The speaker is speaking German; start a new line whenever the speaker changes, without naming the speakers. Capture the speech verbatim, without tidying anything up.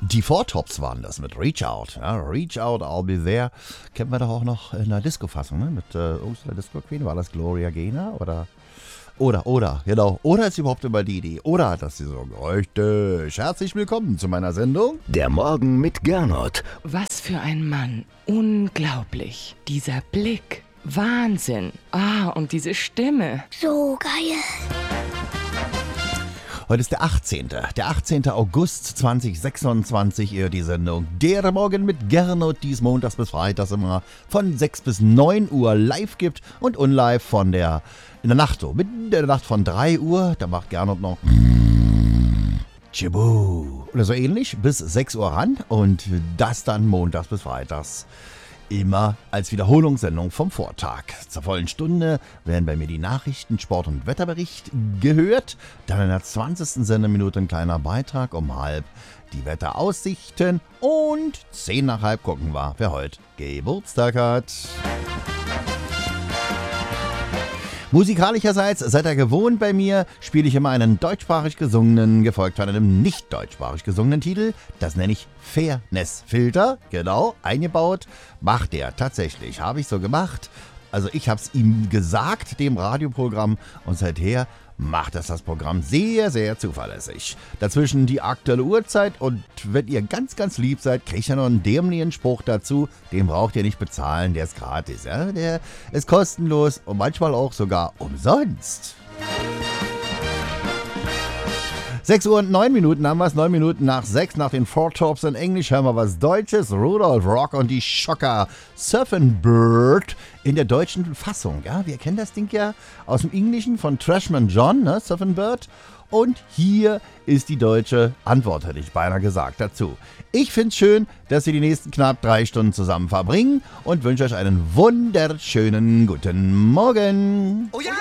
Die Four Tops waren das mit Reach Out. Ja, Reach Out, I'll Be There. Kennen wir doch auch noch in der Disco-Fassung, ne? Mit äh, Ursula Disco Queen. War das Gloria Gaynor oder... Oder, oder, genau. Oder ist überhaupt immer die Idee. Oder hat das sie so richtig. Herzlich willkommen zu meiner Sendung.
Der Morgen mit Gernot.
Was für ein Mann. Unglaublich. Dieser Blick. Wahnsinn. Ah, und diese Stimme.
So geil.
Heute ist der achtzehnte. Der achtzehnte August zweitausendsechsundzwanzig. Ihr die Sendung Der Morgen mit Gernot, die es montags bis freitags immer von sechs bis neun Uhr live gibt und unlive von der, in der Nacht so. Mitten in der Nacht von drei Uhr, da macht Gernot noch Chibu oder so ähnlich bis sechs Uhr ran und das dann montags bis freitags. Immer als Wiederholungssendung vom Vortag. Zur vollen Stunde werden bei mir die Nachrichten, Sport- und Wetterbericht gehört. Dann in der zwanzigsten Sendeminute ein kleiner Beitrag um halb die Wetteraussichten. Und zehn nach halb gucken wir, wer heute Geburtstag hat. Musikalischerseits, seid ihr gewohnt bei mir, spiele ich immer einen deutschsprachig gesungenen, gefolgt von einem nicht deutschsprachig gesungenen Titel. Das nenne ich Fairness-Filter, genau, eingebaut. Macht der tatsächlich, habe ich so gemacht. Also ich habe es ihm gesagt, dem Radioprogramm, und seither macht das das Programm sehr, sehr zuverlässig. Dazwischen die aktuelle Uhrzeit und wenn ihr ganz, ganz lieb seid, kriegt ihr noch einen dämlichen Spruch dazu. Den braucht ihr nicht bezahlen, der ist gratis. Ja? Der ist kostenlos und manchmal auch sogar umsonst. sechs Uhr und neun Minuten haben wir es, neun Minuten nach sechs, nach den Four Tops in Englisch hören wir was Deutsches, Rudolf Rock und die Schocker, Surfin' Bird in der deutschen Fassung. Ja, wir kennen das Ding ja aus dem Englischen von Trashman John, ne, Surfin' Bird. Und hier ist die deutsche Antwort, hätte ich beinahe gesagt, dazu. Ich finde es schön, dass wir die nächsten knapp drei Stunden zusammen verbringen und wünsche euch einen wunderschönen guten Morgen.
Oh ja!